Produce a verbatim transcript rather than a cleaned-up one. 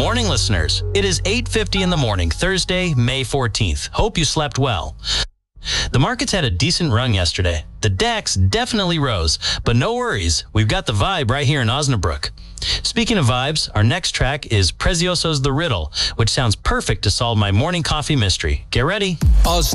morning, listeners. It is eight fifty in the morning, Thursday, May fourteenth. Hope you slept well. The markets had a decent run yesterday. The DAX definitely rose, but no worries. We've got the vibe right here in Osnabrück. Speaking of vibes, our next track is Prezioso's The Riddle, which sounds perfect to solve my morning coffee mystery. Get ready.